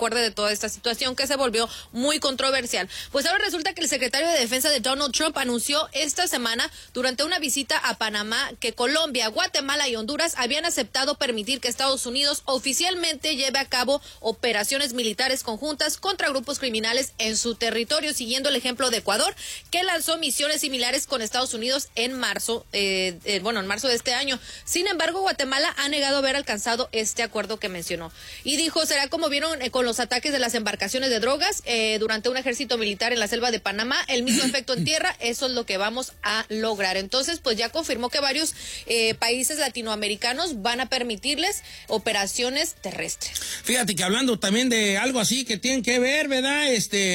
recuerde de toda esta situación que se volvió muy controversial. Pues ahora resulta que el secretario de Defensa de Donald Trump anunció esta semana durante una visita a Panamá que Colombia, Guatemala y Honduras habían aceptado permitir que Estados Unidos oficialmente lleve a cabo operaciones militares conjuntas contra grupos criminales en su territorio, siguiendo el ejemplo de Ecuador, que lanzó misiones similares con Estados Unidos en marzo, en marzo de este año. Sin embargo, Guatemala ha negado haber alcanzado este acuerdo que mencionó. Y dijo, será como vieron con los ataques de las embarcaciones de drogas durante un ejército militar en la selva de Panamá, el mismo efecto en tierra, eso es lo que vamos a lograr. Entonces, pues ya confirmó que varios países latinoamericanos van a permitirles operaciones terrestres. Fíjate que hablando también de algo así que tienen que ver, ¿verdad?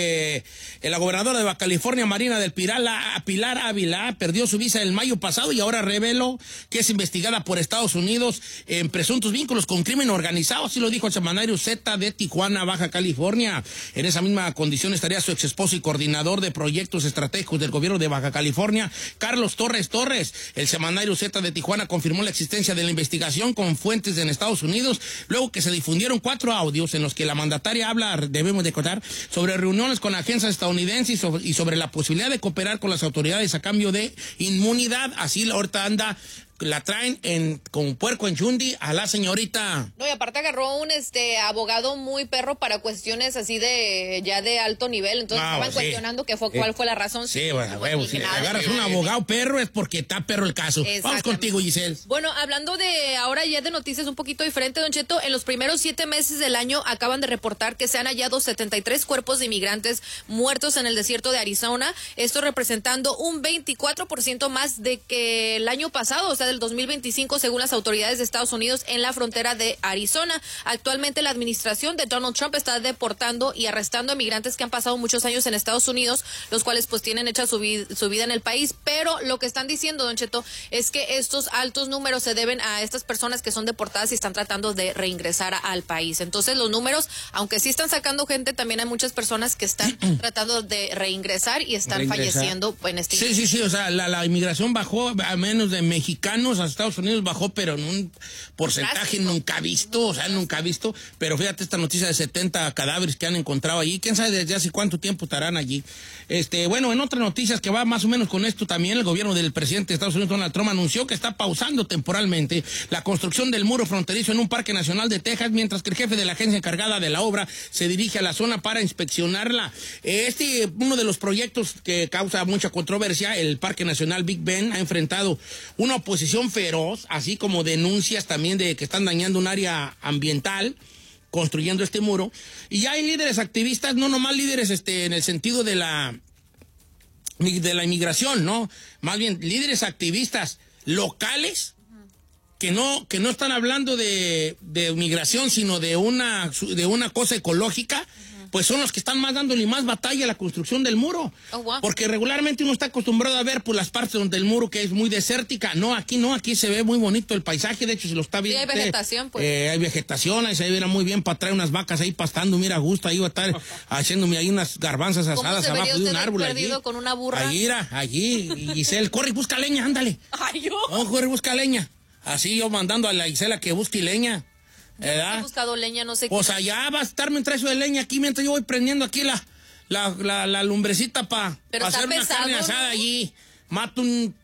La gobernadora de Baja California, Marina del Pilar Ávila, perdió su visa el mayo pasado y ahora reveló que es investigada por Estados Unidos en presuntos vínculos con crimen organizado, así lo dijo el semanario Z de Tijuana, Baja California. En esa misma condición estaría su ex esposo y coordinador de proyectos estratégicos del gobierno de Baja California, Carlos Torres. El semanario Z de Tijuana confirmó la existencia de la investigación con fuentes en Estados Unidos, luego que se difundieron 4 audios en los que la mandataria habla, debemos de contar, sobre reuniones con agencias estadounidenses y sobre la posibilidad de cooperar con las autoridades a cambio de inmunidad. Así ahorita anda, la traen con puerco en chundi a la señorita. No, y aparte agarró un abogado muy perro para cuestiones así de alto nivel, entonces estaban cuestionando cuál fue la razón. Sí, si agarras un abogado perro es porque está perro el caso. Vamos contigo, Giselle. Bueno, hablando de ahora ya de noticias un poquito diferente, Don Cheto, en los primeros 7 meses del año acaban de reportar que se han hallado 73 cuerpos de inmigrantes muertos en el desierto de Arizona, esto representando un 24% más de que el año pasado, o sea, del 2025, según las autoridades de Estados Unidos en la frontera de Arizona. Actualmente la administración de Donald Trump está deportando y arrestando a migrantes que han pasado muchos años en Estados Unidos, los cuales pues tienen hecha su vida en el país, pero lo que están diciendo, Don Cheto, es que estos altos números se deben a estas personas que son deportadas y están tratando de reingresar al país. Entonces los números, aunque sí están sacando gente, también hay muchas personas que están tratando de reingresar y están falleciendo en este Sí, o sea, la inmigración bajó a menos de mexicanos a Estados Unidos, bajó, pero en un porcentaje nunca visto, pero fíjate esta noticia de 70 cadáveres que han encontrado allí, quién sabe desde hace cuánto tiempo estarán allí. Bueno, en otras noticias que va más o menos con esto también, el gobierno del presidente de Estados Unidos, Donald Trump, anunció que está pausando temporalmente la construcción del muro fronterizo en un parque nacional de Texas, mientras que el jefe de la agencia encargada de la obra se dirige a la zona para inspeccionarla. Uno de los proyectos que causa mucha controversia, el Parque Nacional Big Bend, ha enfrentado una oposición feroz, así como denuncias también de que están dañando un área ambiental construyendo este muro. Y ya hay líderes activistas, no nomás líderes en el sentido de la inmigración, ¿no? Más bien líderes activistas locales que no están hablando de migración, sino de una cosa ecológica. Pues son los que están más dándole más batalla a la construcción del muro. Oh, wow. Porque regularmente uno está acostumbrado a ver las partes donde el muro que es muy desértica. No, aquí se ve muy bonito el paisaje, de hecho se lo está viendo. Sí, hay vegetación, pues. Hay vegetación, ahí se ve muy bien para traer unas vacas ahí pastando, mira, a gusto, ahí va a estar haciéndome ahí unas garbanzas asadas abajo de un árbol allí. Con una burra? Allí, Giselle, corre y busca leña, ándale. Ay, yo. No, corre y busca leña. Así yo mandando a la Gisela que busque leña. He buscado leña, no sé qué. Pues allá va a estar mientras eso de leña aquí, mientras yo voy prendiendo aquí la lumbrecita para hacer una carne asada allí. Mato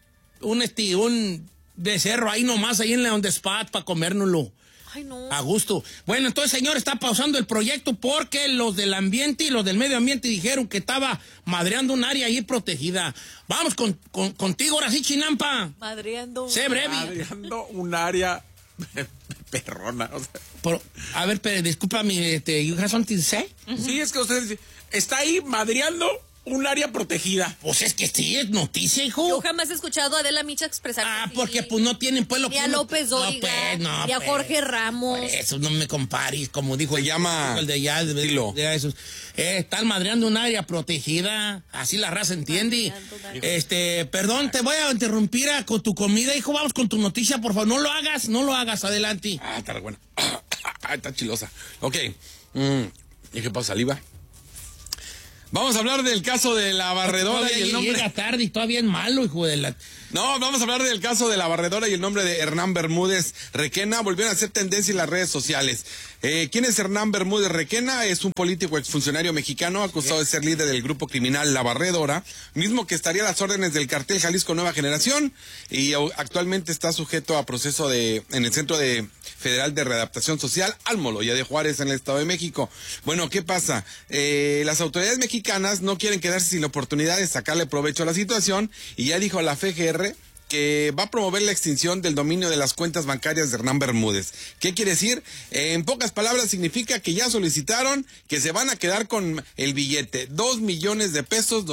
un becerro ahí nomás, ahí en la on the spot para comérnoslo. Ay, no. A gusto. Bueno, entonces, señor, está pausando el proyecto porque los del ambiente y los del medio ambiente dijeron que estaba madreando un área ahí protegida. Vamos contigo ahora sí, Chinampa. Madreando. Sé breve. Madreando un área perrona, o sea. Pero, a ver, pero discúlpame, you have something to say? Sí, es que usted está ahí madreando un área protegida. Pues es que sí, es noticia, hijo. Yo jamás he escuchado a Adela Micha expresar. Porque pues no tienen pues lo que... Ni a López Dóriga, ni a Jorge Ramos. Eso no me compares, como dijo... Se llama... El de allá, de esos. Están madreando un área protegida, así la raza entiende. Perdón, te voy a interrumpir con tu comida, hijo, vamos con tu noticia, por favor. No lo hagas, adelante. Está buena. Está chilosa. Ok. ¿Y qué pasa, saliva? Vamos a hablar del caso de la barredora y el nombre... Llega tarde y todavía es malo, hijo de la... No, vamos a hablar del caso de la barredora y el nombre de Hernán Bermúdez Requena. Volvieron a hacer tendencia en las redes sociales. ¿Quién es Hernán Bermúdez Requena? Es un político exfuncionario mexicano acusado de ser líder del grupo criminal La Barredora, mismo que estaría a las órdenes del cartel Jalisco Nueva Generación y actualmente está sujeto a proceso en el Centro Federal de Readaptación Social, Almoloya de Juárez, en el Estado de México. Bueno, ¿qué pasa? Las autoridades mexicanas no quieren quedarse sin la oportunidad de sacarle provecho a la situación y ya dijo la FGR que va a promover la extinción del dominio de las cuentas bancarias de Hernán Bermúdez. ¿Qué quiere decir? En pocas palabras significa que ya solicitaron que se van a quedar con el billete. 2 millones de pesos,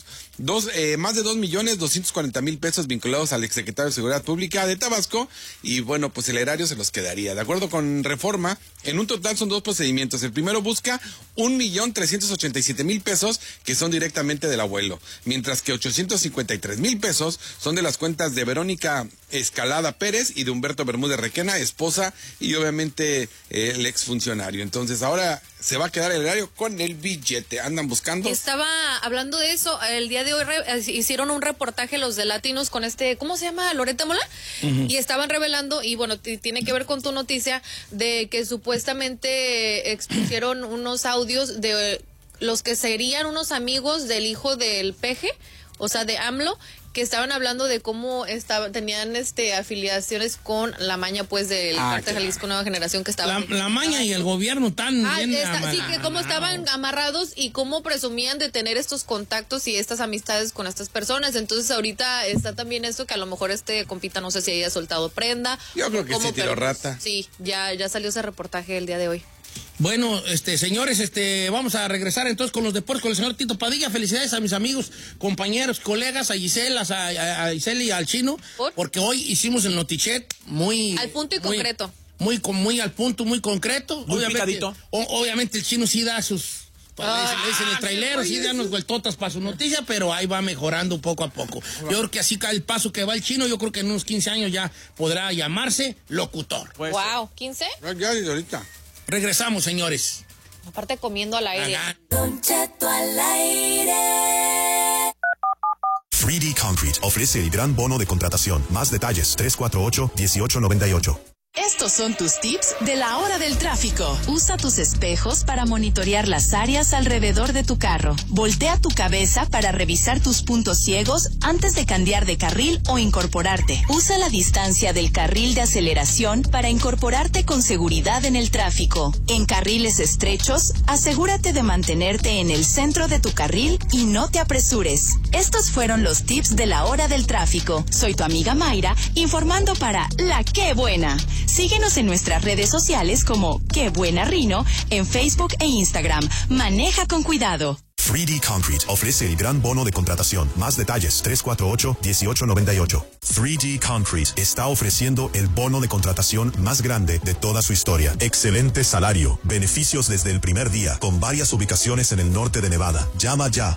más de 2.240.000 pesos vinculados al exsecretario de Seguridad Pública de Tabasco y bueno, pues el erario se los quedaría. De acuerdo con Reforma, en un total son 2 procedimientos. El primero busca 1.387.000 pesos que son directamente del abuelo, mientras que 853.000 pesos son de las cuentas de Verónica Escalada Pérez y de Humberto Bermúdez Requena, esposa y obviamente el exfuncionario. Entonces ahora se va a quedar el erario con el billete. Andan buscando. Estaba hablando de eso. El día de hoy hicieron un reportaje los de Latinos con ¿cómo se llama? Loretta Mola. Y estaban revelando, y bueno, tiene que ver con tu noticia, de que supuestamente expusieron unos audios de los que serían unos amigos del hijo del Peje, o sea, de AMLO, que estaban hablando de cómo tenían afiliaciones con la maña pues del cartel Jalisco Nueva Generación que estaba la maña y el gobierno tan bien sí, que cómo estaban amarrados y cómo presumían de tener estos contactos y estas amistades con estas personas. Entonces ahorita está también esto que a lo mejor compita, no sé si haya soltado prenda. Yo creo que sí tiró rata. Sí, ya salió ese reportaje el día de hoy. Bueno, señores, vamos a regresar entonces con los deportes con el señor Tito Padilla. Felicidades a mis amigos, compañeros, colegas, a Giselle, a Giselle y al Chino, porque hoy hicimos el Notichet muy... Al punto y concreto. Muy al punto, muy concreto. Muy picadito. Obviamente el Chino sí da sus... le dicen el trailero, sí da unos vueltotas para su noticia, pero ahí va mejorando poco a poco. Yo creo que así el paso que va el Chino, yo creo que en unos 15 años ya podrá llamarse locutor. Wow, ¿15? Ya ahorita. Regresamos, señores. Aparte comiendo al aire. Don Cheto al aire. 3D Concrete ofrece el gran bono de contratación. Más detalles, 348-1898. Estos son tus tips de la hora del tráfico. Usa tus espejos para monitorear las áreas alrededor de tu carro. Voltea tu cabeza para revisar tus puntos ciegos antes de cambiar de carril o incorporarte. Usa la distancia del carril de aceleración para incorporarte con seguridad en el tráfico. En carriles estrechos, asegúrate de mantenerte en el centro de tu carril y no te apresures. Estos fueron los tips de la hora del tráfico. Soy tu amiga Mayra, informando para La Qué Buena. Síguenos en nuestras redes sociales como Qué Buena Rino, en Facebook e Instagram. Maneja con cuidado. 3D Concrete ofrece el gran bono de contratación. Más detalles, 348-1898. 3D Concrete está ofreciendo el bono de contratación más grande de toda su historia. Excelente salario, beneficios desde el primer día, con varias ubicaciones en el norte de Nevada. Llama ya,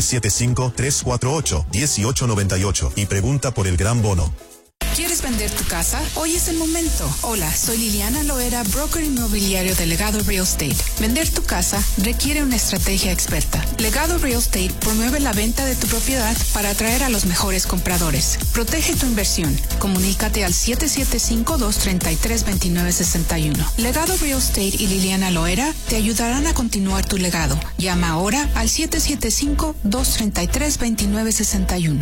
775-348-1898 y pregunta por el gran bono. ¿Quieres vender tu casa? Hoy es el momento. Hola, soy Liliana Loera, broker inmobiliario de Legado Real Estate. Vender tu casa requiere una estrategia experta. Legado Real Estate promueve la venta de tu propiedad para atraer a los mejores compradores. Protege tu inversión. Comunícate al 775-233-2961. Legado Real Estate y Liliana Loera te ayudarán a continuar tu legado. Llama ahora al 775-233-2961.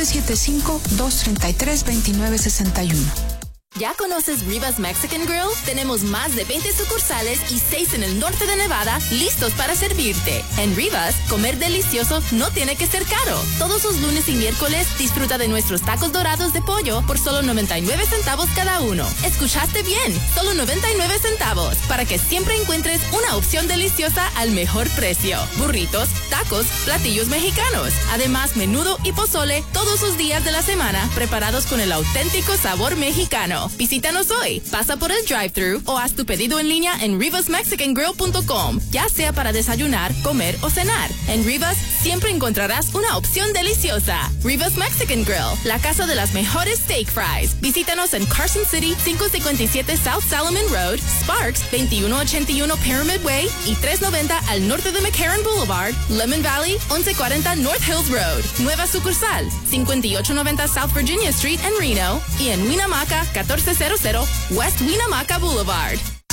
775-233-2961. ¿Ya conoces Rivas Mexican Grill? Tenemos más de 20 sucursales y 6 en el norte de Nevada listos para servirte. En Rivas, comer delicioso no tiene que ser caro. Todos los lunes y miércoles disfruta de nuestros tacos dorados de pollo por solo 99 centavos cada uno. ¿Escuchaste bien? Solo 99 centavos para que siempre encuentres una opción deliciosa al mejor precio. Burritos, tacos, platillos mexicanos. Además, menudo y pozole todos los días de la semana preparados con el auténtico sabor mexicano. Visítanos hoy, pasa por el drive-thru o haz tu pedido en línea en rivasmexicangrill.com, ya sea para desayunar, comer o cenar. En Rivas siempre encontrarás una opción deliciosa. Rivas Mexican Grill, la casa de las mejores steak fries. Visítanos en Carson City, 557 South Salomon Road, Sparks, 2181 Pyramid Way y 390 al norte de McCarran Boulevard, Lemon Valley, 1140 North Hills Road. Nueva sucursal, 5890 South Virginia Street en Reno y en Winamaca, 1400 West Winamaca Boulevard.